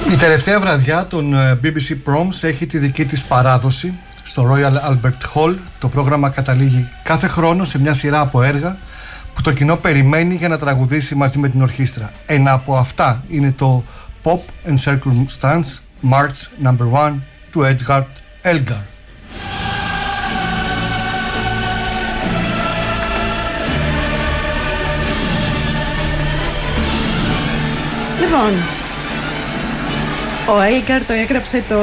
Η τελευταία βραδιά των BBC Proms έχει τη δική της παράδοση στο Royal Albert Hall. Το πρόγραμμα καταλήγει κάθε χρόνο σε μια σειρά από έργα που το κοινό περιμένει για να τραγουδήσει μαζί με την ορχήστρα. Ένα από αυτά είναι το Pop and Circumstance March No. 1 του Edgar Elgar. Λοιπόν, ο Έλγκαρ το έγραψε το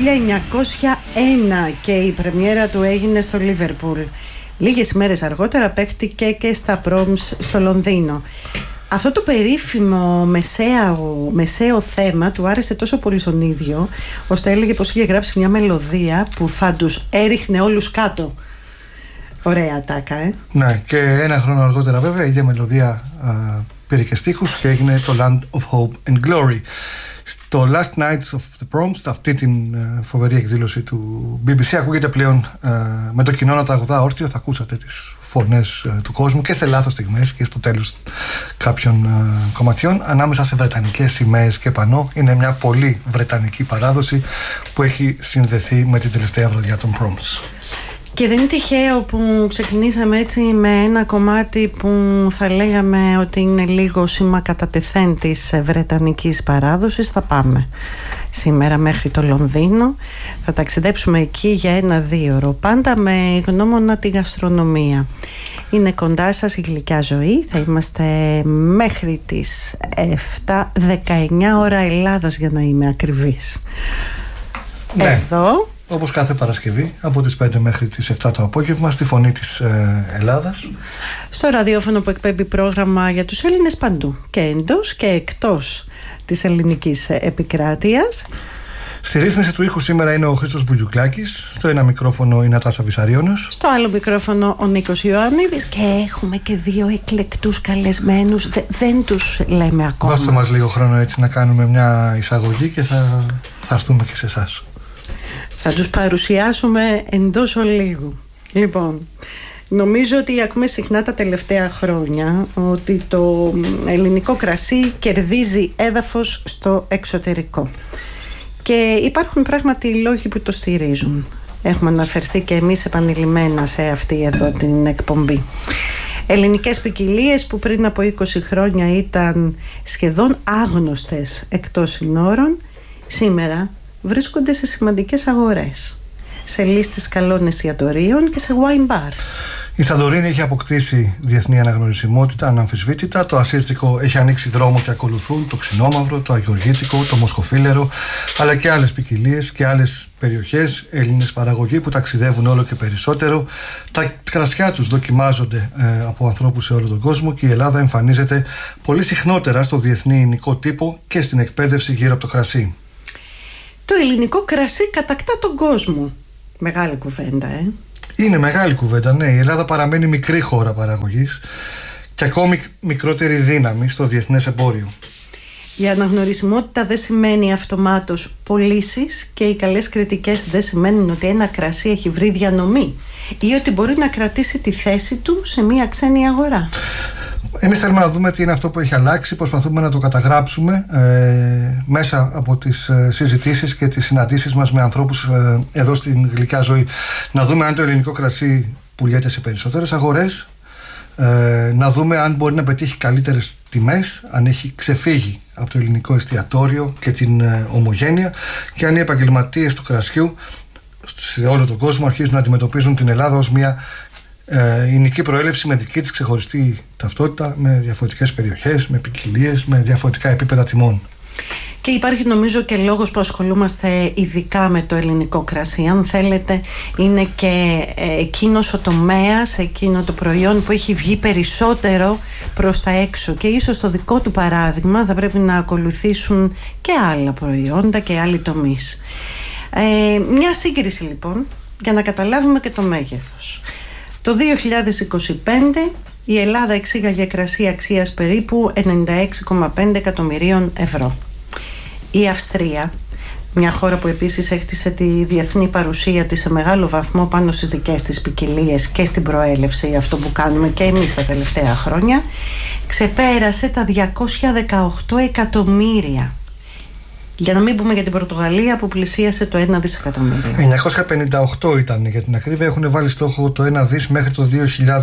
1901 και η πρεμιέρα του έγινε στο Λίβερπουλ. Λίγες ημέρες αργότερα παίχτηκε και στα Proms στο Λονδίνο. Αυτό το περίφημο μεσαίο θέμα του άρεσε τόσο πολύ στον ίδιο, ώστε έλεγε πως είχε γράψει μια μελωδία που θα τους έριχνε όλους κάτω. Ωραία τάκα, Ναι, και ένα χρόνο αργότερα βέβαια η ίδια μελωδία πήρε και στίχους και έγινε το Land of Hope and Glory. Στο Last Nights of the Proms, αυτή την φοβερή εκδήλωση του BBC, ακούγεται πλέον με το κοινό να τραγουδά όρθιο. Θα ακούσατε τις φωνές του κόσμου και σε λάθος στιγμές και στο τέλος κάποιων κομματιών ανάμεσα σε βρετανικές σημαίες και πανό. Είναι μια πολύ βρετανική παράδοση που έχει συνδεθεί με την τελευταία βραδιά των Proms. Και δεν είναι τυχαίο που ξεκινήσαμε έτσι με ένα κομμάτι που θα λέγαμε ότι είναι λίγο σήμα κατά τεθέν της βρετανικής παράδοσης. Θα πάμε σήμερα μέχρι το Λονδίνο, θα ταξιδέψουμε εκεί για 1-2 ώρο, πάντα με γνώμονα τη γαστρονομία. Είναι κοντά σας η γλυκιά ζωή, θα είμαστε μέχρι τις 7-19 ώρα Ελλάδας για να είμαι ακριβής. Ναι. Εδώ όπως κάθε Παρασκευή από τις 5 μέχρι τις 7 το απόγευμα στη Φωνή της Ελλάδας, στο ραδιόφωνο που εκπέμπει πρόγραμμα για τους Έλληνες παντού και εντός και εκτός της ελληνικής επικράτειας. Στη ρύθμιση του ήχου σήμερα είναι ο Χρήστος Βουγιουκλάκης, στο ένα μικρόφωνο η Νατάσα Βυσαρίωνος, στο άλλο μικρόφωνο ο Νίκος Ιωαννίδης, και έχουμε και 2 εκλεκτούς καλεσμένους, δεν τους λέμε ακόμα. Δώστε μας λίγο χρόνο έτσι να κάνουμε μια εισαγωγή και θα έρθουμε και σε εσάς. Θα τους παρουσιάσουμε εντός ολίγου. Λοιπόν, νομίζω ότι ακούμε συχνά τα τελευταία χρόνια ότι το ελληνικό κρασί κερδίζει έδαφος στο εξωτερικό. Και υπάρχουν πράγματι λόγοι που το στηρίζουν. Έχουμε αναφερθεί και εμείς επανειλημμένα σε αυτή εδώ την εκπομπή. Ελληνικές ποικιλίες που πριν από 20 χρόνια ήταν σχεδόν άγνωστες εκτός συνόρων, σήμερα βρίσκονται σε σημαντικές αγορές, σε λίστες καλών εστιατορίων και σε wine bars. Η Σαντορίνη έχει αποκτήσει διεθνή αναγνωρισιμότητα αναμφισβήτητα. Το ασύρτικο έχει ανοίξει δρόμο και ακολουθούν το ξινόμαυρο, το αγιοργίτικο, το μοσχοφίλερο, αλλά και άλλες ποικιλίες και άλλες περιοχές, Έλληνες παραγωγοί που ταξιδεύουν όλο και περισσότερο. Τα κρασιά τους δοκιμάζονται από ανθρώπους σε όλο τον κόσμο και η Ελλάδα εμφανίζεται πολύ συχνότερα στο διεθνή υλικό τύπο και στην εκπαίδευση γύρω από το κρασί. Το ελληνικό κρασί κατακτά τον κόσμο. Μεγάλη κουβέντα, Είναι μεγάλη κουβέντα, ναι. Η Ελλάδα παραμένει μικρή χώρα παραγωγής και ακόμη μικρότερη δύναμη στο διεθνές εμπόριο. Η αναγνωρισιμότητα δεν σημαίνει αυτομάτως πωλήσεις και οι καλές κριτικές δεν σημαίνουν ότι ένα κρασί έχει βρει διανομή ή ότι μπορεί να κρατήσει τη θέση του σε μια ξένη αγορά. Εμείς θέλουμε να δούμε τι είναι αυτό που έχει αλλάξει. Προσπαθούμε να το καταγράψουμε μέσα από τις συζητήσεις και τις συναντήσεις μας με ανθρώπους εδώ στην Γλυκιά Ζωή. Να δούμε αν το ελληνικό κρασί πουλιέται σε περισσότερες αγορές, να δούμε αν μπορεί να πετύχει καλύτερες τιμές, αν έχει ξεφύγει από το ελληνικό εστιατόριο και την ομογένεια, και αν οι επαγγελματίες του κρασιού σε όλο τον κόσμο αρχίζουν να αντιμετωπίζουν την Ελλάδα ως μια ηνική προέλευση με δική της ξεχωριστή ταυτότητα, με διαφορετικές περιοχές, με ποικιλίες, με διαφορετικά επίπεδα τιμών. Και υπάρχει νομίζω και λόγος που ασχολούμαστε ειδικά με το ελληνικό κρασί. Αν θέλετε, είναι και εκείνος ο τομέας, εκείνο το προϊόν που έχει βγει περισσότερο προς τα έξω, και ίσως το δικό του παράδειγμα θα πρέπει να ακολουθήσουν και άλλα προϊόντα και άλλοι τομείς. Μια σύγκριση λοιπόν για να καταλάβουμε και το μέγεθος. Το 2025 η Ελλάδα εξήγαγε κρασί αξίας περίπου 96,5 εκατομμυρίων ευρώ. Η Αυστρία, μια χώρα που επίσης έκτισε τη διεθνή παρουσία της σε μεγάλο βαθμό πάνω στις δικές της ποικιλίες και στην προέλευση, αυτό που κάνουμε και εμείς τα τελευταία χρόνια, ξεπέρασε τα 218 εκατομμύρια. Για να μην πούμε για την Πορτογαλία που πλησίασε το 1 δισεκατομμύριο. 958 ήταν για την ακρίβεια. Έχουν βάλει στόχο το 1 δις μέχρι το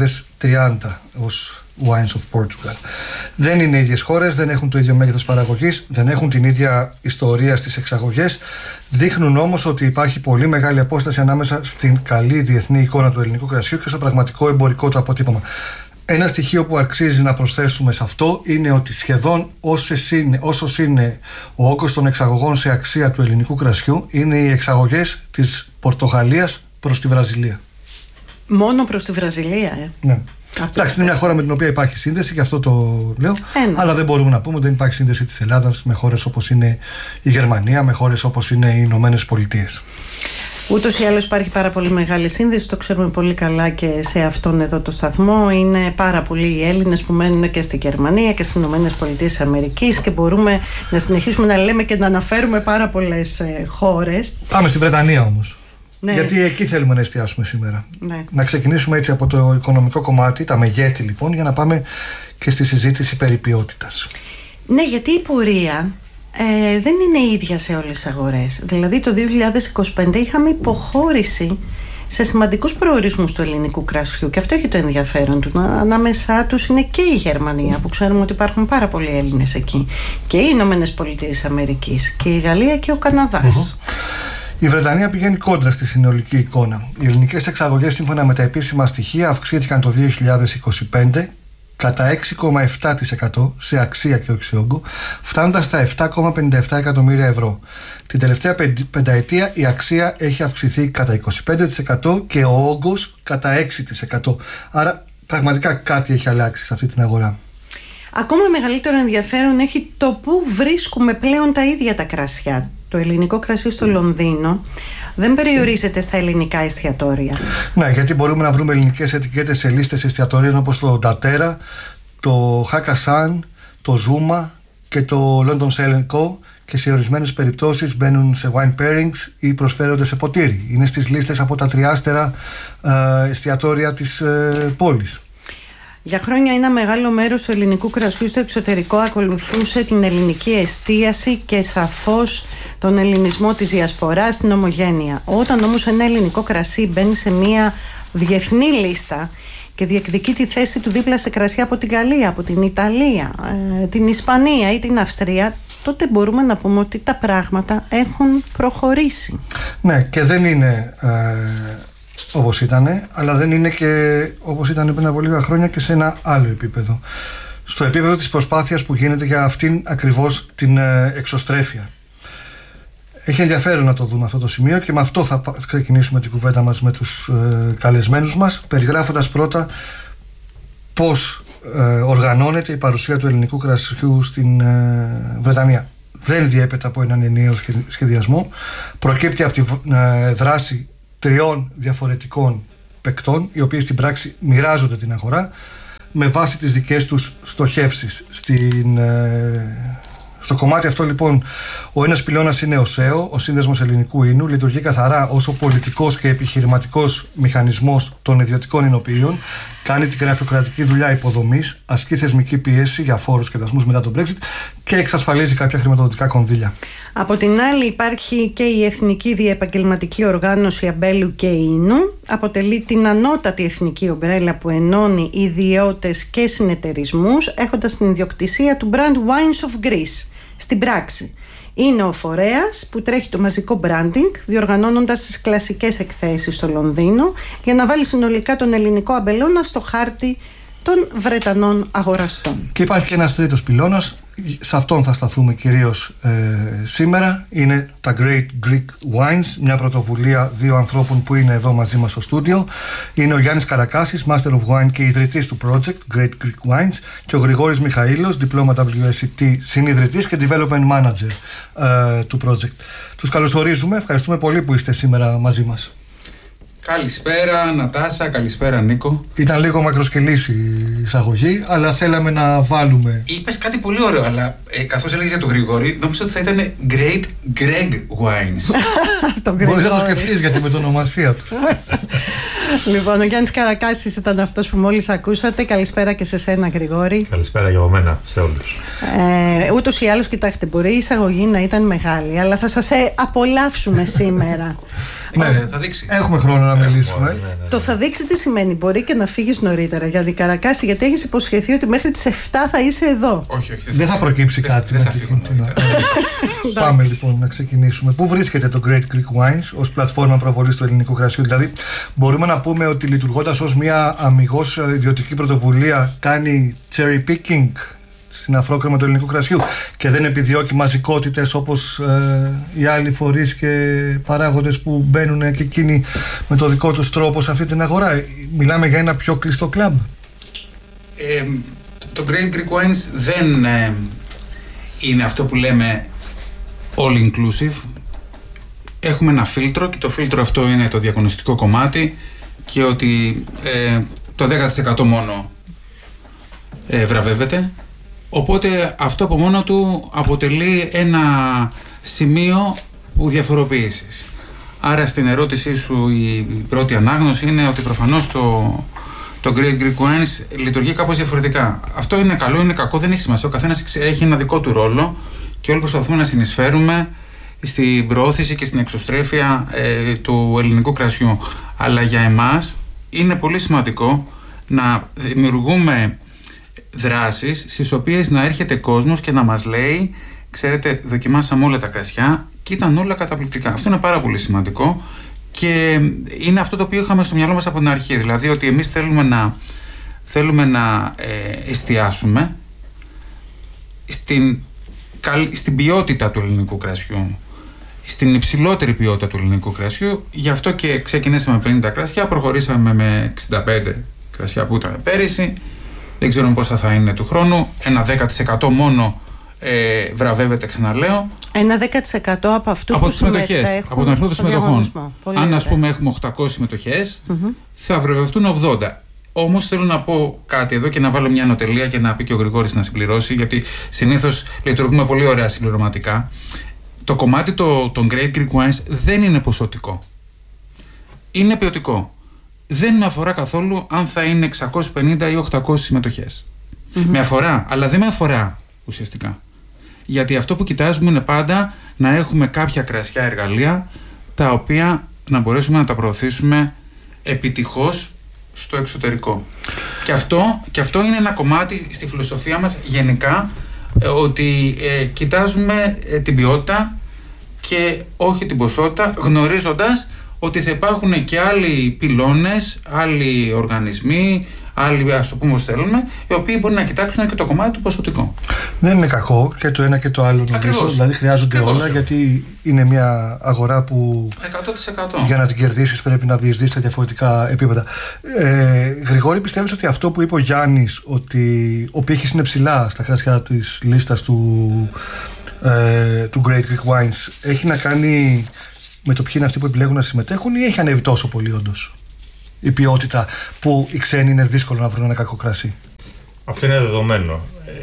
2030 ως Wines of Portugal. Δεν είναι οι ίδιες χώρες, δεν έχουν το ίδιο μέγεθος παραγωγής, δεν έχουν την ίδια ιστορία στις εξαγωγές. Δείχνουν όμως ότι υπάρχει πολύ μεγάλη απόσταση ανάμεσα στην καλή διεθνή εικόνα του ελληνικού κρασιού και στο πραγματικό εμπορικό του αποτύπωμα. Ένα στοιχείο που αξίζει να προσθέσουμε σε αυτό είναι ότι σχεδόν όσος είναι ο όγκος των εξαγωγών σε αξία του ελληνικού κρασιού είναι οι εξαγωγές της Πορτογαλίας προς τη Βραζιλία. Μόνο προς τη Βραζιλία, Ναι. Εντάξει, είναι μια χώρα με την οποία υπάρχει σύνδεση, γι' αυτό το λέω. Αλλά δεν μπορούμε να πούμε ότι δεν υπάρχει σύνδεση της Ελλάδας με χώρες όπως είναι η Γερμανία, με χώρες όπως είναι οι Ηνωμένες Πολιτείες. Ούτως ή άλλως υπάρχει πάρα πολύ μεγάλη σύνδεση, το ξέρουμε πολύ καλά και σε αυτόν εδώ το σταθμό. Είναι πάρα πολλοί οι Έλληνες που μένουν και στη Γερμανία και στις Ηνωμένες Πολιτείες της Αμερικής και μπορούμε να συνεχίσουμε να λέμε και να αναφέρουμε πάρα πολλές χώρες. Πάμε στη Βρετανία όμως. Ναι. Γιατί εκεί θέλουμε να εστιάσουμε σήμερα. Ναι. Να ξεκινήσουμε έτσι από το οικονομικό κομμάτι, τα μεγέθη λοιπόν, για να πάμε και στη συζήτηση περί ποιότητας. Ναι, γιατί η πορεία δεν είναι ίδια σε όλες τις αγορές. Δηλαδή το 2025 είχαμε υποχώρηση σε σημαντικούς προορισμούς του ελληνικού κρασιού και αυτό έχει το ενδιαφέρον του. Ανάμεσά τους είναι και η Γερμανία που ξέρουμε ότι υπάρχουν πάρα πολλοί Έλληνες εκεί, και οι Ηνωμένες Πολιτείες της Αμερικής και η Γαλλία και ο Καναδάς. Η Βρετανία πηγαίνει κόντρα στη συνολική εικόνα. Οι ελληνικές εξαγωγές σύμφωνα με τα επίσημα στοιχεία αυξήθηκαν το 2025 κατά 6,7% σε αξία και όχι σε όγκο, φτάνοντας στα 7,57 εκατομμύρια ευρώ. Την τελευταία πενταετία η αξία έχει αυξηθεί κατά 25% και ο όγκος κατά 6%. Άρα πραγματικά κάτι έχει αλλάξει σε αυτή την αγορά. Ακόμα μεγαλύτερο ενδιαφέρον έχει το πού βρίσκουμε πλέον τα ίδια τα κρασιά. Το ελληνικό κρασί στο Λονδίνο δεν περιορίζεται στα ελληνικά εστιατόρια. Ναι, γιατί μπορούμε να βρούμε ελληνικές ετικέτες σε λίστες εστιατορίων όπως το Datera, το Hakkasan, το Zuma και το London Sale & Co. Και σε ορισμένες περιπτώσεις μπαίνουν σε wine pairings ή προσφέρονται σε ποτήρι. Είναι στις λίστες από τα τριάστερα εστιατόρια της πόλης. Για χρόνια ένα μεγάλο μέρος του ελληνικού κρασιού στο εξωτερικό ακολουθούσε την ελληνική εστίαση και σαφώς τον ελληνισμό της διασποράς στην ομογένεια. Όταν όμως ένα ελληνικό κρασί μπαίνει σε μια διεθνή λίστα και διεκδικεί τη θέση του δίπλα σε κρασιά από την Γαλλία, από την Ιταλία, την Ισπανία ή την Αυστρία, τότε μπορούμε να πούμε ότι τα πράγματα έχουν προχωρήσει. Ναι, και δεν είναι όπως ήτανε, αλλά δεν είναι και όπως ήταν πριν από λίγα χρόνια και σε ένα άλλο επίπεδο. Στο επίπεδο της προσπάθειας που γίνεται για αυτήν ακριβώς την εξωστρέφεια. Έχει ενδιαφέρον να το δούμε αυτό το σημείο και με αυτό θα ξεκινήσουμε την κουβέντα μας με τους καλεσμένους μας, περιγράφοντας πρώτα πώς οργανώνεται η παρουσία του ελληνικού κρασιού στην Βρετανία. Δεν διέπεται από έναν ενιαίο σχεδιασμό, προκύπτει από τη δράση τριών διαφορετικών παικτών, οι οποίοι στην πράξη μοιράζονται την αγορά με βάση τις δικές τους στοχεύσεις. Στο κομμάτι αυτό λοιπόν ο ένας πυλώνας είναι ο ΣΕΟ, ο Σύνδεσμος Ελληνικού Ίνου, λειτουργεί καθαρά ως ο πολιτικός και επιχειρηματικός μηχανισμός των ιδιωτικών εινοποιείων, κάνει την γραφειοκρατική δουλειά υποδομής, ασκεί θεσμική πίεση για φόρους και δασμούς μετά τον Brexit και εξασφαλίζει κάποια χρηματοδοτικά κονδύλια. Από την άλλη υπάρχει και η Εθνική Διεπαγγελματική Οργάνωση Αμπέλου και Ίνου. Αποτελεί την ανώτατη εθνική ομπρέλα που ενώνει ιδιώτες και συνεταιρισμούς, έχοντας την ιδιοκτησία του brand Wines of Greece. Στην πράξη είναι ο φορέας που τρέχει το μαζικό branding, διοργανώνοντας τις κλασικές εκθέσεις στο Λονδίνο για να βάλει συνολικά τον ελληνικό αμπελώνα στο χάρτη των Βρετανών αγοραστών. Και υπάρχει και ένας τρίτος πυλώνας, σε αυτόν θα σταθούμε κυρίως σήμερα. Είναι τα Great Greek Wines, μια πρωτοβουλία δύο ανθρώπων που είναι εδώ μαζί μας στο στούντιο. Είναι ο Γιάννης Καρακάσης, Master of Wine και ιδρυτής του project Great Greek Wines, και ο Γρηγόρης Μιχαήλος, διπλώμα WSET, συνιδρυτής και development manager του project. Τους καλωσορίζουμε, ευχαριστούμε πολύ που είστε σήμερα μαζί μας. Καλησπέρα Νατάσα, καλησπέρα Νίκο. Ήταν λίγο μακροσκελής η εισαγωγή, αλλά θέλαμε να βάλουμε. Είπες κάτι πολύ ωραίο, αλλά καθώς έλεγες για τον Γρηγόρη, νόμιζα ότι θα ήταν Great Greg Wines. Μπορείς να το σκεφτείς γιατί με την ονομασία του. Λοιπόν, ο Γιάννης Καρακάσης ήταν αυτός που μόλις ακούσατε. Καλησπέρα και σε σένα, Γρηγόρη. Καλησπέρα για μένα σε όλους. Ούτως ή άλλως, κοιτάξτε, μπορεί η εισαγωγή να ήταν μεγάλη, αλλά θα σας απολαύσουμε σήμερα. Ναι, θα δείξει. Έχουμε χρόνο να μιλήσουμε. Το θα δείξει τι σημαίνει. Μπορεί και να φύγεις νωρίτερα, Γιάννη Καρακάση, γιατί έχεις υποσχεθεί ότι μέχρι τις 7 θα είσαι εδώ. Όχι. Δεν θα προκύψει κάτι. Δεν θα φύγω νωρίτερα. Πάμε λοιπόν να ξεκινήσουμε. Πού βρίσκεται το Great Greek Wines ως πλατφόρμα προβολής του ελληνικού κρασιού? Δηλαδή, μπορούμε να πούμε ότι λειτουργώντας ως μια αμιγώς ιδιωτική πρωτοβουλία κάνει cherry picking στην αφρόκρεμα του ελληνικού κρασιού και δεν επιδιώκει μαζικότητες όπως οι άλλοι φορείς και παράγοντες που μπαίνουν και εκείνοι με το δικό τους τρόπο σε αυτή την αγορά? Μιλάμε για ένα πιο κλειστό κλαμπ. Το Great Greek Wines δεν είναι αυτό που λέμε all inclusive. Έχουμε ένα φίλτρο και το φίλτρο αυτό είναι το διαγωνιστικό κομμάτι και ότι το 10% μόνο βραβεύεται. Οπότε αυτό από μόνο του αποτελεί ένα σημείο που διαφοροποίησης. Άρα στην ερώτησή σου η πρώτη ανάγνωση είναι ότι προφανώς το Great Greek Wines λειτουργεί κάπως διαφορετικά. Αυτό είναι καλό, είναι κακό, δεν έχει σημασία. Ο καθένας έχει ένα δικό του ρόλο και όλοι προσπαθούμε να συνεισφέρουμε στην προώθηση και στην εξωστρέφεια του ελληνικού κρασιού. Αλλά για εμάς είναι πολύ σημαντικό να δημιουργούμε δράσεις στις οποίες να έρχεται κόσμος και να μας λέει, ξέρετε, δοκιμάσαμε όλα τα κρασιά και ήταν όλα καταπληκτικά. Αυτό είναι πάρα πολύ σημαντικό και είναι αυτό το οποίο είχαμε στο μυαλό μας από την αρχή. Δηλαδή ότι εμείς θέλουμε να εστιάσουμε στην ποιότητα του ελληνικού κρασιού, στην υψηλότερη ποιότητα του ελληνικού κρασιού. Γι' αυτό και ξεκινήσαμε με 50 κρασιά, προχωρήσαμε με 65 κρασιά που ήταν πέρυσι. Δεν ξέρω πόσα θα είναι του χρόνου. Ένα 10% μόνο βραβεύεται, ξαναλέω. Ένα 10% από αυτούς που συμμετέχουν. Από τον αριθμό των συμμετοχών. Αν ας πούμε έχουμε 800 συμμετοχές, θα βραβευτούν 80. Όμως θέλω να πω κάτι εδώ και να βάλω μια ανωτελεία και να πει και ο Γρηγόρης να συμπληρώσει, γιατί συνήθως λειτουργούμε πολύ ωραία συμπληρωματικά. Το κομμάτι των Great Greek Wines δεν είναι ποσοτικό. Είναι ποιοτικό. Δεν με αφορά καθόλου αν θα είναι 650 ή 800 συμμετοχές. Με αφορά, αλλά δεν με αφορά ουσιαστικά. Γιατί αυτό που κοιτάζουμε είναι πάντα να έχουμε κάποια κρασιά εργαλεία τα οποία να μπορέσουμε να τα προωθήσουμε επιτυχώς στο εξωτερικό. Και αυτό είναι ένα κομμάτι στη φιλοσοφία μας γενικά, ότι κοιτάζουμε την ποιότητα και όχι την ποσότητα, γνωρίζοντας ότι θα υπάρχουν και άλλοι πυλώνες, άλλοι οργανισμοί, άλλοι, ας το πούμε ως θέλουμε, οι οποίοι μπορεί να κοιτάξουν και το κομμάτι του ποσοτικό. Δεν είναι κακό και το ένα και το άλλο, νομίζω. Δηλαδή χρειάζονται όλα, γιατί είναι μια αγορά που 100%. Για να την κερδίσεις πρέπει να διεισδύσεις σε διαφορετικά επίπεδα. Γρηγόρη, πιστεύεις ότι αυτό που είπε ο Γιάννης, ότι ο πύχης είναι ψηλά στα κρασιά της λίστας του Great Greek Wines, έχει να κάνει με το ποιοι είναι αυτοί που επιλέγουν να συμμετέχουν, ή έχει ανέβει τόσο πολύ όντως η ποιότητα που οι ξένοι είναι δύσκολο να βρουν ένα κακό κρασί? Αυτό είναι δεδομένο.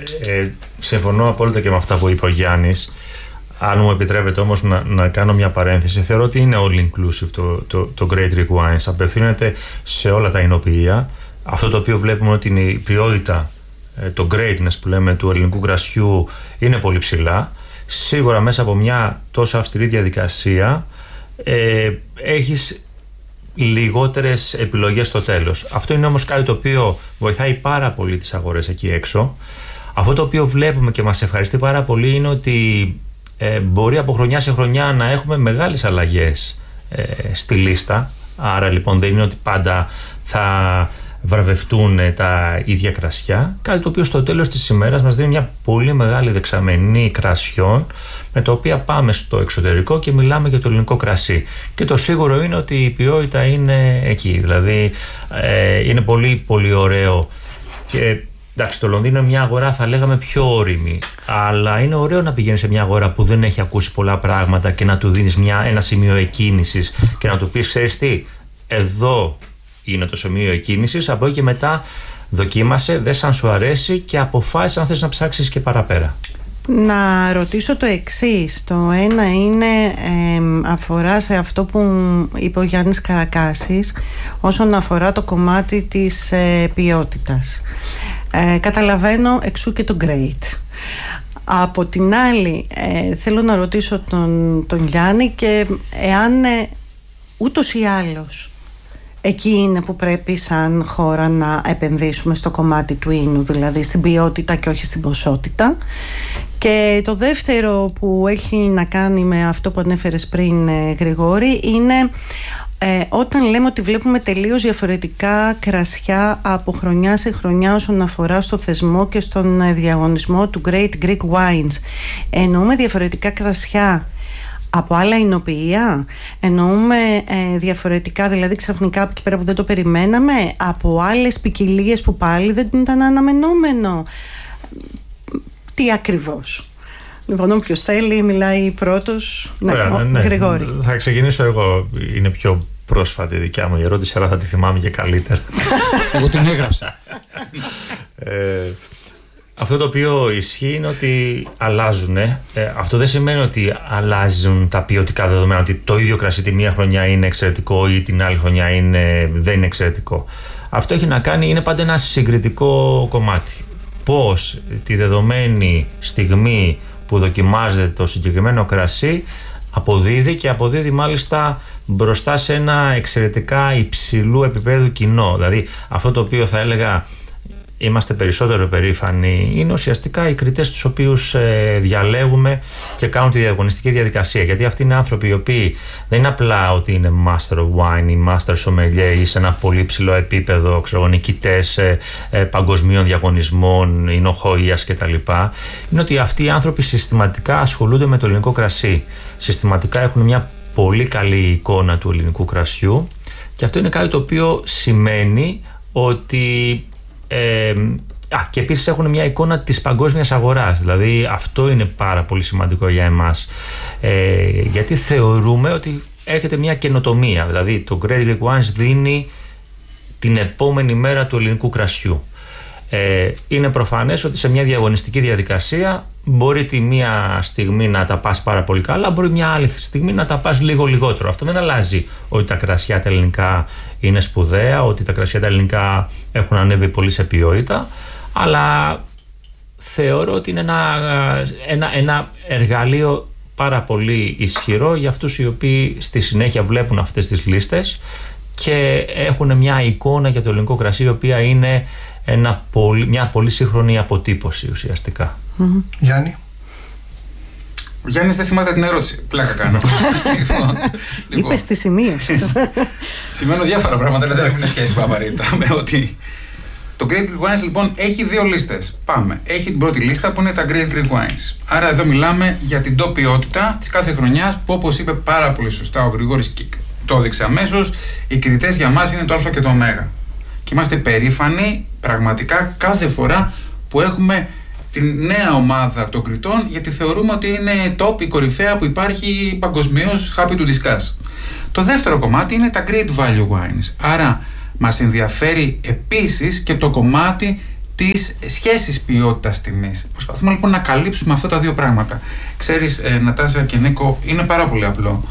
Συμφωνώ απόλυτα και με αυτά που είπε ο Γιάννης. Αν μου επιτρέπετε όμως να κάνω μια παρένθεση, θεωρώ ότι είναι all inclusive το Great Greek Wines. Απευθύνεται σε όλα τα εινοποιεία. Αυτό το οποίο βλέπουμε ότι είναι η ποιότητα, το greatness που λέμε του ελληνικού κρασιού, είναι πολύ ψηλά. Σίγουρα μέσα από μια τόσο αυστηρή διαδικασία έχεις λιγότερες επιλογές στο τέλος. Αυτό είναι όμως κάτι το οποίο βοηθάει πάρα πολύ τις αγορές εκεί έξω. Αυτό το οποίο βλέπουμε και μας ευχαριστεί πάρα πολύ είναι ότι μπορεί από χρονιά σε χρονιά να έχουμε μεγάλες αλλαγές στη λίστα. Άρα λοιπόν δεν είναι ότι πάντα θα βραβευτούν τα ίδια κρασιά, κάτι το οποίο στο τέλος της ημέρας μας δίνει μια πολύ μεγάλη δεξαμενή κρασιών με τα οποία πάμε στο εξωτερικό και μιλάμε για το ελληνικό κρασί. Και το σίγουρο είναι ότι η ποιότητα είναι εκεί, δηλαδή είναι πολύ πολύ ωραίο. Και εντάξει, το Λονδίνο είναι μια αγορά, θα λέγαμε, πιο όριμη, αλλά είναι ωραίο να πηγαίνεις σε μια αγορά που δεν έχει ακούσει πολλά πράγματα και να του δίνεις ένα σημείο εκκίνησης και να του πεις, ξέρεις τι, εδώ είναι το σημείο εκκίνησης, από εκεί και μετά δοκίμασε, δες αν σου αρέσει και αποφάσισε αν θες να ψάξεις και παραπέρα. Να ρωτήσω το εξής. Το ένα είναι αφορά σε αυτό που είπε ο Γιάννης Καρακάσης όσον αφορά το κομμάτι της ποιότητας. Καταλαβαίνω εξού και το great. Από την άλλη θέλω να ρωτήσω τον Γιάννη και εάν ούτως ή άλλως εκεί είναι που πρέπει σαν χώρα να επενδύσουμε στο κομμάτι του ίνου, δηλαδή στην ποιότητα και όχι στην ποσότητα. Και το δεύτερο που έχει να κάνει με αυτό που ανέφερες πριν, Γρηγόρη, είναι όταν λέμε ότι βλέπουμε τελείως διαφορετικά κρασιά από χρονιά σε χρονιά όσον αφορά στο θεσμό και στον διαγωνισμό του Great Greek Wines, εννοούμε διαφορετικά κρασιά από άλλα εινοποιεία, εννοούμε διαφορετικά, δηλαδή ξαφνικά από εκεί πέρα που δεν το περιμέναμε, από άλλες ποικιλίες που πάλι δεν ήταν αναμενόμενο. Τι ακριβώς? Λοιπόν, όποιος θέλει μιλάει πρώτος. Ναι, Γρηγόρη. Θα ξεκινήσω εγώ. Είναι πιο πρόσφατη δικιά μου η ερώτηση, αλλά θα τη θυμάμαι και καλύτερα. Εγώ την έγραψα. Αυτό το οποίο ισχύει είναι ότι αλλάζουν. Αυτό δεν σημαίνει ότι αλλάζουν τα ποιοτικά δεδομένα, ότι το ίδιο κρασί τη μία χρονιά είναι εξαιρετικό ή την άλλη χρονιά δεν είναι εξαιρετικό. Αυτό έχει να κάνει, είναι πάντα ένα συγκριτικό κομμάτι. Πώς τη δεδομένη στιγμή που δοκιμάζεται το συγκεκριμένο κρασί αποδίδει, και αποδίδει μάλιστα μπροστά σε ένα εξαιρετικά υψηλού επίπεδου κοινό. Δηλαδή αυτό το οποίο θα έλεγα είμαστε περισσότερο περήφανοι είναι ουσιαστικά οι κριτές τους οποίους διαλέγουμε και κάνουν τη διαγωνιστική διαδικασία, γιατί αυτοί είναι άνθρωποι οι οποίοι δεν είναι απλά ότι είναι master of wine ή master sommelier ή σε ένα πολύ ψηλό επίπεδο, νικητές παγκοσμίων διαγωνισμών, εινοχοΐας κτλ. Είναι ότι αυτοί οι άνθρωποι συστηματικά ασχολούνται με το ελληνικό κρασί, συστηματικά έχουν μια πολύ καλή εικόνα του ελληνικού κρασιού, και αυτό είναι κάτι το οποίο σημαίνει ότι και επίσης έχουν μια εικόνα της παγκόσμιας αγοράς. Δηλαδή αυτό είναι πάρα πολύ σημαντικό για εμάς, γιατί θεωρούμε ότι έρχεται μια καινοτομία. Δηλαδή το Great Greek Wines δίνει την επόμενη μέρα του ελληνικού κρασιού. Είναι προφανές ότι σε μια διαγωνιστική διαδικασία μπορεί τη μία στιγμή να τα πας πάρα πολύ καλά, μπορεί μια άλλη στιγμή να τα πας λίγο λιγότερο. Αυτό δεν αλλάζει ότι τα κρασιά τα ελληνικά είναι σπουδαία, ότι τα κρασιά τα ελληνικά έχουν ανέβει πολύ σε ποιότητα, αλλά θεωρώ ότι είναι ένα εργαλείο πάρα πολύ ισχυρό για αυτούς οι οποίοι στη συνέχεια βλέπουν αυτές τις λίστες και έχουν μια εικόνα για το ελληνικό κρασί, η οποία είναι μια πολύ σύγχρονη αποτύπωση ουσιαστικά. Γιάννη. Ο Γιάννης δεν θυμάται την ερώτηση. Πλάκα κάνω. Είπες τη σημείωση. Σημαίνω διάφορα πράγματα, αλλά δεν έχουν σχέση απαραίτητα με ότι. Το Great Greek Wines λοιπόν έχει δύο λίστες. Πάμε. Έχει την πρώτη λίστα που είναι τα Great Greek Wines. Άρα εδώ μιλάμε για την top ποιότητα της κάθε χρονιάς, που όπως είπε πάρα πολύ σωστά ο Γρηγόρης και το έδειξε αμέσως, οι κριτές για μας είναι το Α και το Ω. Και είμαστε περήφανοι πραγματικά κάθε φορά που έχουμε την νέα ομάδα των κριτών, γιατί θεωρούμε ότι είναι top, η κορυφαία που υπάρχει παγκοσμίως, happy to discuss. Το δεύτερο κομμάτι είναι τα Great Value Wines. Άρα μας ενδιαφέρει επίσης και το κομμάτι της σχέσης ποιότητας-τιμής. Προσπαθούμε λοιπόν να καλύψουμε αυτά τα δύο πράγματα. Ξέρεις, Νατάσα και Νίκο, είναι πάρα πολύ απλό.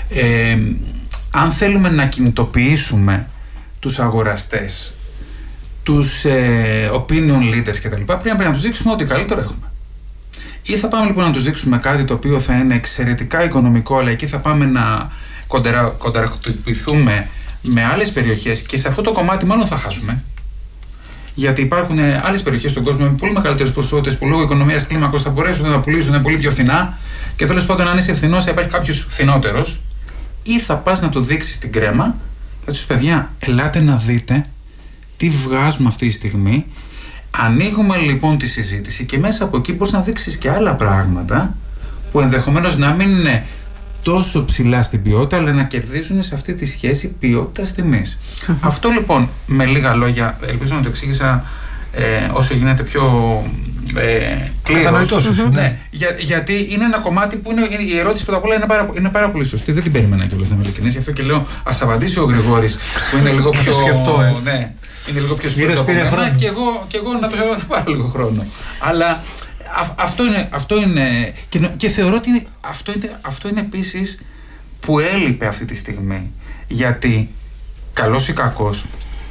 Αν θέλουμε να κινητοποιήσουμε τους αγοραστές, τους opinion leaders κτλ., πρέπει να τους δείξουμε ό,τι καλύτερο έχουμε. Ή θα πάμε λοιπόν να τους δείξουμε κάτι το οποίο θα είναι εξαιρετικά οικονομικό, αλλά εκεί θα πάμε να κονταρακτοποιηθούμε με άλλες περιοχές, και σε αυτό το κομμάτι μάλλον θα χάσουμε. Γιατί υπάρχουν άλλες περιοχές στον κόσμο με πολύ μεγαλύτερες ποσότητες που λόγω οικονομίας κλίμακος θα μπορέσουν να πουλήσουν πολύ πιο φθηνά, και τέλος πάντων, αν είσαι φθηνός, θα υπάρχει κάποιος φθηνότερος. Ή θα πας να το δείξεις την κρέμα, θα τους παιδιά, ελάτε να δείτε τι βγάζουμε αυτή τη στιγμή. Ανοίγουμε λοιπόν τη συζήτηση και μέσα από εκεί πώς να δείξεις και άλλα πράγματα που ενδεχομένως να μην είναι τόσο ψηλά στην ποιότητα, αλλά να κερδίζουν σε αυτή τη σχέση ποιότητας-τιμής. Αυτό λοιπόν, με λίγα λόγια, ελπίζω να το εξήγησα όσο γίνεται πιο κατανοητός. Ναι, γιατί είναι ένα κομμάτι που είναι, η ερώτηση πρώτα απ' όλα είναι πάρα πολύ σωστή. Δεν την περίμενα κιόλας, να είμαι ειλικρινής. Γι' αυτό και λέω, ας απαντήσει ο Γρηγόρης, που είναι λίγο πιο. Ναι, είναι λίγο πιο σπίτι από μένα, και εγώ να το πάρω λίγο χρόνο. Αλλά Αυτό είναι και θεωρώ ότι αυτό είναι επίσης που έλειπε αυτή τη στιγμή. Γιατί, καλός ή κακός,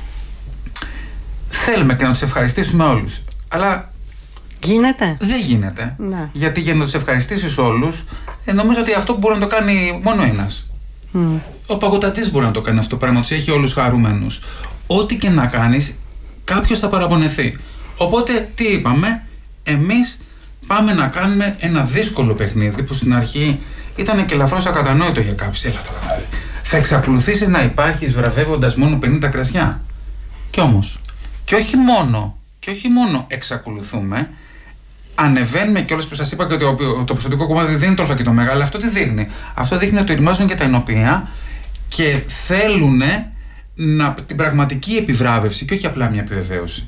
θέλουμε και να τους ευχαριστήσουμε όλους. Αλλά γίνεται. Δεν γίνεται. Ναι. Γιατί για να τους ευχαριστήσεις όλους, νομίζω ότι αυτό μπορεί να το κάνει μόνο ένας. Ο παγωτατής μπορεί να το κάνει αυτό το πράγμα, τους έχει όλους χαρούμενους. Ό,τι και να κάνεις, κάποιος θα παραπονεθεί. Οπότε, τι είπαμε, εμείς πάμε να κάνουμε ένα δύσκολο παιχνίδι που στην αρχή ήταν και ελαφρώς ακατανόητο για κάποιους. Θα εξακολουθήσεις να υπάρχεις βραβεύοντας μόνο 50 κρασιά. Κι όμως, και όχι μόνο εξακολουθούμε, ανεβαίνουμε κιόλας που σας είπα και ότι το ποσοτικό κομμάτι δεν είναι το α και το μέγα, αλλά αυτό τι δείχνει? Αυτό δείχνει ότι ετοιμάζουν και τα ενοπία και θέλουν την πραγματική επιβράβευση και όχι απλά μια επιβεβαίωση.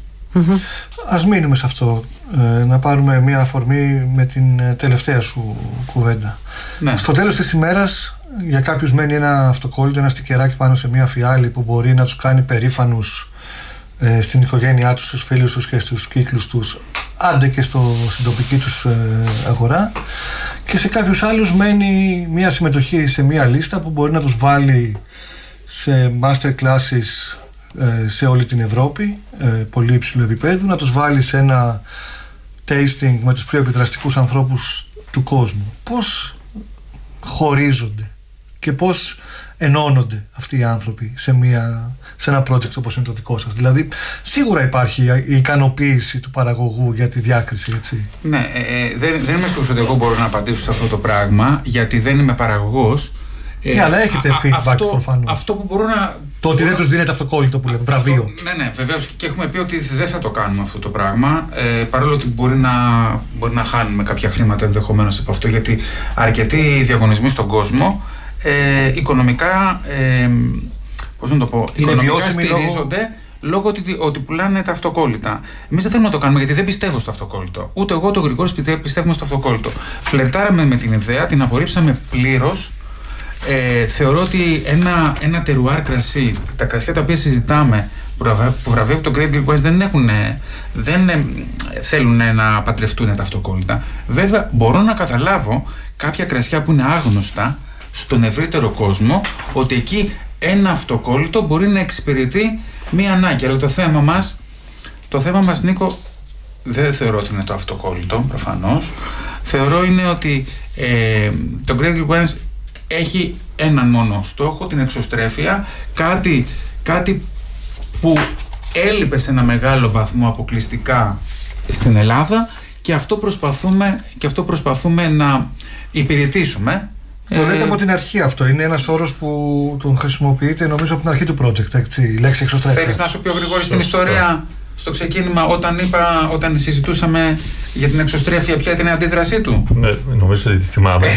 Ας μείνουμε σε αυτό, να πάρουμε μια αφορμή με την τελευταία σου κουβέντα. Ναι. Στο τέλος της ημέρας για κάποιους μένει ένα αυτοκόλλητο, ένα στικεράκι πάνω σε μια φιάλη που μπορεί να τους κάνει περήφανους στην οικογένειά τους, στους φίλους τους και στους κύκλους τους, άντε και στην τοπική τους αγορά, και σε κάποιους άλλους μένει μια συμμετοχή σε μια λίστα που μπορεί να τους βάλει σε master classes σε όλη την Ευρώπη, πολύ υψηλού επίπεδου, να τους βάλει σε ένα tasting με τους πιο επιδραστικούς ανθρώπους του κόσμου. Πώς χωρίζονται και πώς ενώνονται αυτοί οι άνθρωποι σε ένα project όπως είναι το δικό σας? Δηλαδή, σίγουρα υπάρχει η ικανοποίηση του παραγωγού για τη διάκριση, έτσι. Ναι, δεν είμαι σίγουρος ότι εγώ μπορώ να απαντήσω σε αυτό το πράγμα, γιατί δεν είμαι παραγωγός. Ναι, αλλά έχετε feedback προφανώς. Αυτό που μπορώ να... Το ότι δεν τους δίνετε αυτοκόλλητο που λέμε, βραβείο. Ναι, βεβαίως, και έχουμε πει ότι δεν θα το κάνουμε αυτό το πράγμα, παρόλο ότι μπορεί να χάνουμε κάποια χρήματα ενδεχομένως από αυτό, γιατί αρκετοί διαγωνισμοί στον κόσμο οικονομικά, πώς να το πω, οικονομικά στηρίζονται λόγω ότι πουλάνε τα αυτοκόλλητα. Εμείς δεν θέλουμε να το κάνουμε γιατί δεν πιστεύω στο αυτοκόλλητο. Ούτε εγώ, ούτε ο Γρηγόρης πιστεύουμε στο αυτοκόλλητο. Φλερτάραμε με την ιδέα, την απορρίψαμε πλήρως. Θεωρώ ότι ένα τερουάρ κρασί, τα κρασιά τα οποία συζητάμε που βραβεύει το Great Greek Wines δεν θέλουν να παντρευτούν τα αυτοκόλλητα. Βέβαια, μπορώ να καταλάβω κάποια κρασιά που είναι άγνωστα στον ευρύτερο κόσμο, ότι εκεί ένα αυτοκόλλητο μπορεί να εξυπηρετεί μία ανάγκη. Αλλά το θέμα μας, Νίκο, δεν θεωρώ ότι είναι το αυτοκόλλητο, προφανώς. Θεωρώ είναι ότι το Great Greek Wines έχει έναν μόνο στόχο, την εξωστρέφεια, κάτι που έλειπε σε ένα μεγάλο βαθμό αποκλειστικά στην Ελλάδα, και αυτό προσπαθούμε να υπηρετήσουμε. Το λέτε από την αρχή αυτό. Είναι ένας όρος που τον χρησιμοποιείτε νομίζω από την αρχή του project, έτσι, η λέξη εξωστρέφεια. Θέλεις να σου πει ο Γρηγόρης την ιστορία στο ξεκίνημα, όταν συζητούσαμε για την εξωστρέφεια, ποια ήταν η αντίδρασή του? Ναι, νομίζω ότι τη θυμάμαι.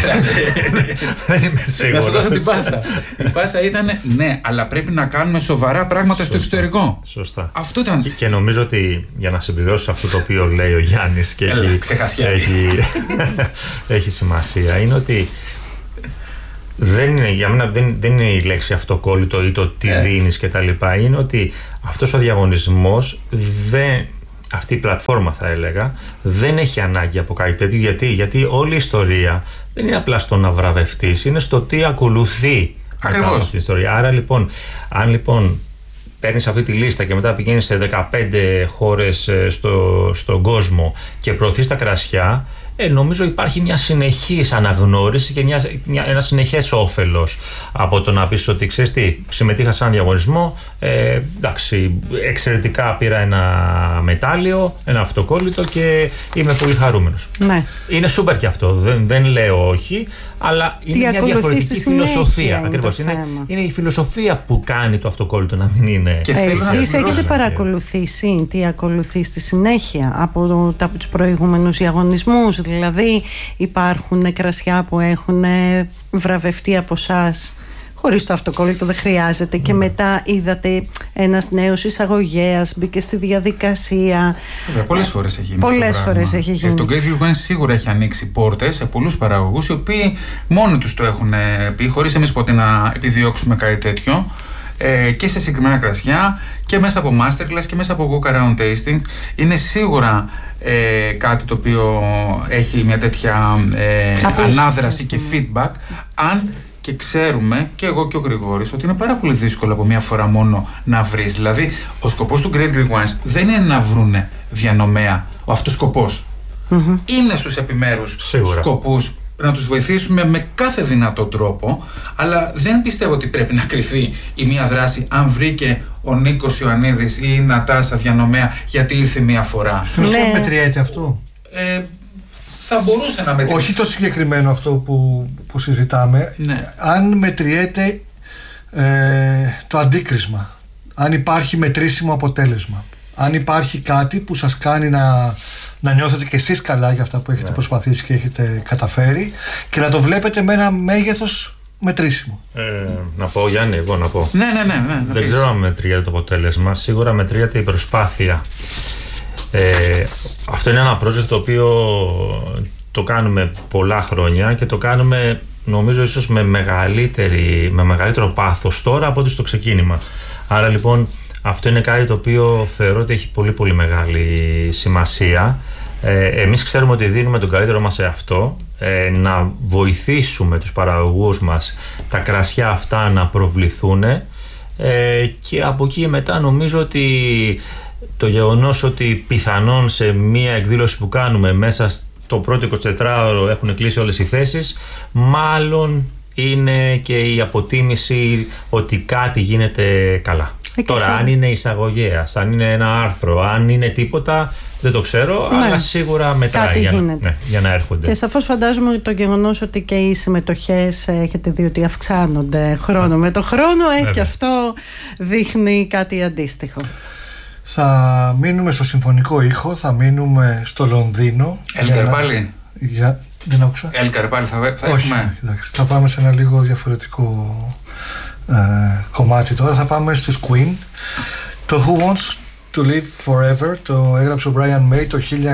Δεν είμαι σίγουρος. Να σου δώσω την πάσα. Η πάσα ήταν ναι, αλλά πρέπει να κάνουμε σοβαρά πράγματα στο εξωτερικό. Σωστά. Αυτό ήταν. Και νομίζω ότι για να συμπληρώσω αυτό το οποίο λέει ο Γιάννης και έχει σημασία, είναι ότι για μένα δεν είναι η λέξη αυτοκόλλητο ή το τι δίνεις και τα λοιπά. Είναι ότι αυτός ο διαγωνισμός, αυτή η πλατφόρμα θα έλεγα, δεν έχει ανάγκη από κάτι τέτοιο. Γιατί όλη η ιστορία δεν είναι απλά στο να βραβευτείς, είναι στο τι ακολουθεί μετά από αυτή την ιστορία. Άρα λοιπόν, αν παίρνεις αυτή τη λίστα και μετά πηγαίνεις σε 15 χώρες στον κόσμο και προωθείς τα κρασιά, νομίζω υπάρχει μια συνεχής αναγνώριση και ένα συνεχές όφελος από το να πεις ότι ξέρεις τι, συμμετείχα σε έναν διαγωνισμό, εντάξει, εξαιρετικά πήρα ένα μετάλλιο, ένα αυτοκόλλητο και είμαι πολύ χαρούμενος. Ναι. Είναι σούπερ και αυτό, δεν λέω όχι, αλλά είναι μια διαφορετική φιλοσοφία. Ακριβώς. Είναι η φιλοσοφία που κάνει το αυτοκόλλητο να μην είναι. Εσείς έχετε παρακολουθήσει τι ακολουθεί στη συνέχεια από τους προηγούμενους διαγωνισμούς? Δηλαδή υπάρχουν κρασιά που έχουν βραβευτεί από εσάς χωρίς το αυτοκόλλητο, δεν χρειάζεται, και μετά είδατε ένας νέος εισαγωγέας μπήκε στη διαδικασία. Πολλές φορές έχει γίνει. Πολλές φορές έχει γίνει. Το Great Greek Wines σίγουρα έχει ανοίξει πόρτες σε πολλούς παραγωγούς, οι οποίοι μόνοι τους το έχουν πει, χωρίς εμείς ποτέ να επιδιώξουμε κάτι τέτοιο. και σε συγκεκριμένα κρασιά και μέσα από masterclass και μέσα από walk around tastings. Είναι σίγουρα κάτι το οποίο έχει μια τέτοια ανάδραση και feedback, αν και ξέρουμε και εγώ και ο Γρηγόρης ότι είναι πάρα πολύ δύσκολο από μια φορά μόνο να βρεις. Δηλαδή ο σκοπός του Great Greek Wines δεν είναι να βρούνε διανομέα, ο αυτός σκοπός είναι στους επιμέρους σκοπούς να τους βοηθήσουμε με κάθε δυνατό τρόπο, αλλά δεν πιστεύω ότι πρέπει να κριθεί η μία δράση αν βρήκε ο Νίκος Ιωαννίδης ή η Νατάσα διανομέα γιατί ήρθε μία φορά. Στην ουσία μετριέται αυτό. Θα μπορούσε να μετριέται. Όχι το συγκεκριμένο αυτό που συζητάμε. Ναι. Αν μετριέται το αντίκρισμα, αν υπάρχει μετρήσιμο αποτέλεσμα, αν υπάρχει κάτι που σας κάνει να νιώθετε κι εσείς καλά για αυτά που έχετε προσπαθήσει και έχετε καταφέρει και να το βλέπετε με ένα μέγεθος μετρήσιμο. Να πω, Γιάννη, εγώ να πω. Ναι. Δεν ξέρω αν μετριέται το αποτέλεσμα, σίγουρα μετριέται η προσπάθεια. Αυτό είναι ένα project το οποίο το πολλά χρόνια και το κάνουμε, νομίζω, ίσως με μεγαλύτερο πάθος τώρα από ότι στο ξεκίνημα. Άρα λοιπόν αυτό είναι κάτι το οποίο θεωρώ ότι έχει πολύ πολύ μεγάλη σημασία. Εμείς ξέρουμε ότι δίνουμε τον καλύτερο μας σε αυτό, να βοηθήσουμε τους παραγωγούς μας τα κρασιά αυτά να προβληθούν, και από εκεί μετά νομίζω ότι το γεγονός ότι πιθανόν σε μία εκδήλωση που κάνουμε μέσα στο πρώτο 24ωρο έχουν κλείσει όλες οι θέσεις, μάλλον είναι και η αποτίμηση ότι κάτι γίνεται καλά. Τώρα, αν είναι εισαγωγέας, αν είναι ένα άρθρο, αν είναι τίποτα, δεν το ξέρω, αλλά σίγουρα μετράει για να έρχονται. Και σαφώς φαντάζομαι ότι το γεγονός ότι και οι συμμετοχές έχετε δει ότι αυξάνονται χρόνο με το χρόνο, και αυτό δείχνει κάτι αντίστοιχο. Θα μείνουμε στο συμφωνικό ήχο, θα μείνουμε στο Λονδίνο. Έλκαρ πάλι. Δεν άκουσα. Έλκαρ πάλι θα όχι, έχουμε. Εντάξει, θα πάμε σε ένα λίγο διαφορετικό κομμάτι τώρα. Θα πάμε στους Queen. Το Who Wants to Live Forever το έγραψε ο Brian May το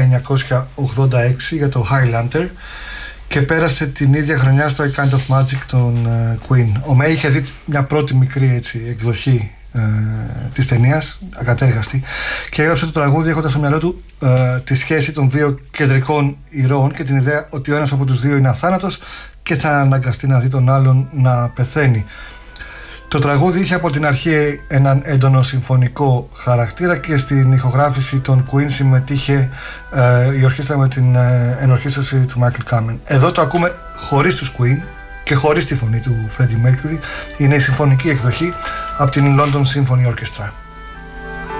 1986 για το Highlander και πέρασε την ίδια χρονιά στο I Kind of Magic των Queen. Ο May είχε δει μια πρώτη μικρή εκδοχή της ταινίας, ακατέργαστη, και έγραψε το τραγούδι έχοντας στο μυαλό του τη σχέση των δύο κεντρικών ηρώων και την ιδέα ότι ο ένας από τους δύο είναι αθάνατος και θα αναγκαστεί να δει τον άλλον να πεθαίνει. Το τραγούδι είχε από την αρχή έναν έντονο συμφωνικό χαρακτήρα και στην ηχογράφηση των Queen συμμετείχε η ορχήστρα με την ενορχήστραση του Michael Kamen. Εδώ το ακούμε χωρίς τους Queen και χωρίς τη φωνή του Freddie Mercury. Είναι η συμφωνική εκδοχή από την London Symphony Orchestra.